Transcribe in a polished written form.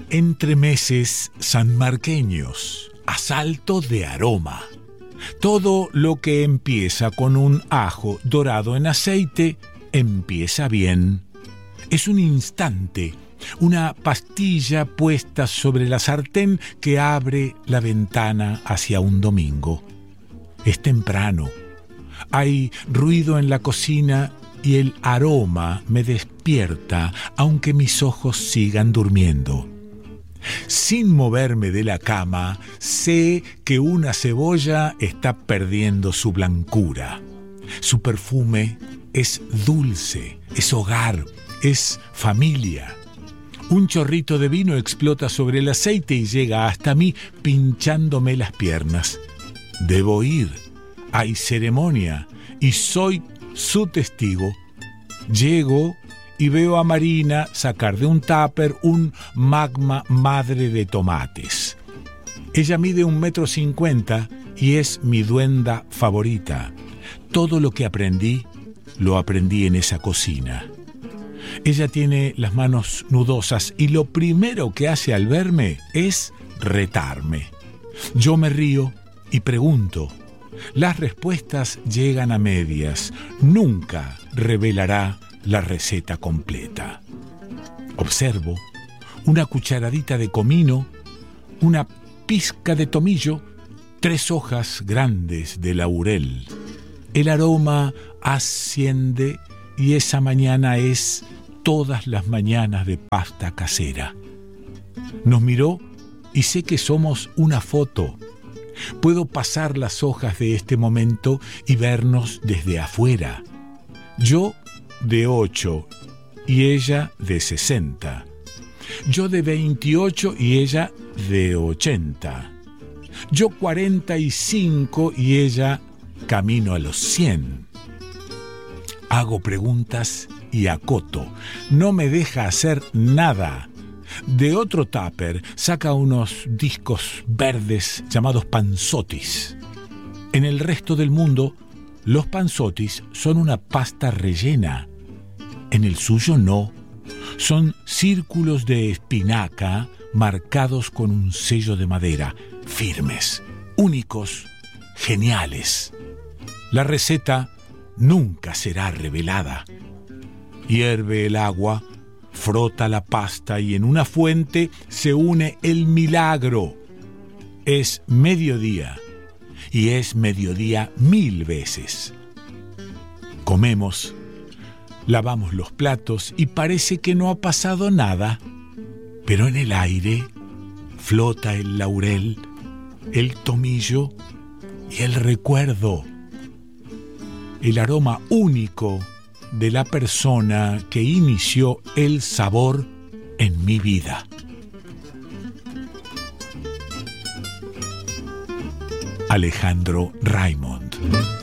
Entremeses sanmarqueños, asalto de aroma. Todo lo que empieza con un ajo dorado en aceite, empieza bien. Es un instante, una pastilla puesta sobre la sartén que abre la ventana hacia un domingo. Es temprano. Hay ruido en la cocina y el aroma me despierta, aunque mis ojos sigan durmiendo. Sin moverme de la cama, sé que una cebolla está perdiendo su blancura. Su perfume es dulce, es hogar, es familia. Un chorrito de vino explota sobre el aceite y llega hasta mí pinchándome las piernas. Debo ir. Hay ceremonia y soy su testigo. Llego y veo a Marina sacar de un tupper un magma madre de tomates. Ella mide 1,50 m y es mi duenda favorita. Todo lo que aprendí, lo aprendí en esa cocina. Ella tiene las manos nudosas y lo primero que hace al verme es retarme. Yo me río y pregunto. Las respuestas llegan a medias. Nunca revelará la receta completa. Observo una cucharadita de comino, una pizca de tomillo, 3 hojas grandes de laurel. El aroma asciende y esa mañana es todas las mañanas de pasta casera. Nos miró y sé que somos una foto. Puedo pasar las hojas de este momento y vernos desde afuera. Yo de 8 y ella de 60. Yo de 28 y ella de 80. Yo 45 y ella camino a los 100. Hago preguntas y acoto. No me deja hacer nada. De otro tupper saca unos discos verdes llamados panzottis. En el resto del mundo, los panzottis son una pasta rellena. En el suyo no. Son círculos de espinaca marcados con un sello de madera, firmes, únicos, geniales. La receta nunca será revelada. Hierve el agua, frota la pasta y en una fuente se une el milagro. Es mediodía y es mediodía 1000 veces. Comemos, lavamos los platos y parece que no ha pasado nada, pero en el aire flota el laurel, el tomillo y el recuerdo, el aroma único de la persona que inició el sabor en mi vida. Alejandro Raymond.